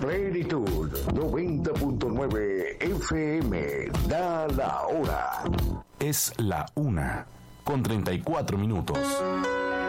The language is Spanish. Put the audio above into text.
Plenitud 90.9 FM. Da la hora. Es la 1:34.